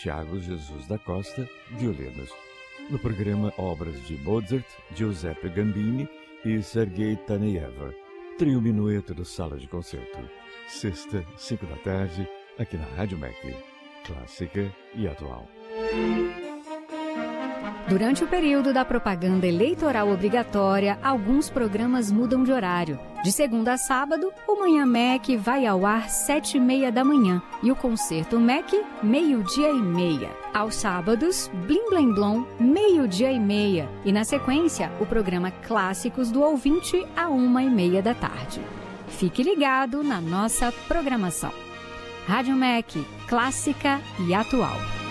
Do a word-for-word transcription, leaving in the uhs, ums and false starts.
Tiago Jesus da Costa, violinos. No programa, obras de Mozart, Giuseppe Gambini e Sergei Taneyev. Trio Minueto do Sala de Concerto. Sexta, cinco da tarde, aqui na Rádio M E C. Clássica e atual. Durante o período da propaganda eleitoral obrigatória, alguns programas mudam de horário. De segunda a sábado, o Manhã M E C vai ao ar sete e meia da manhã e o Concerto M E C, meio-dia e meia. Aos sábados, Blim Blim Blom, meio-dia e meia. E na sequência, o programa Clássicos do Ouvinte, a uma e meia da tarde. Fique ligado na nossa programação. Rádio M E C, clássica e atual.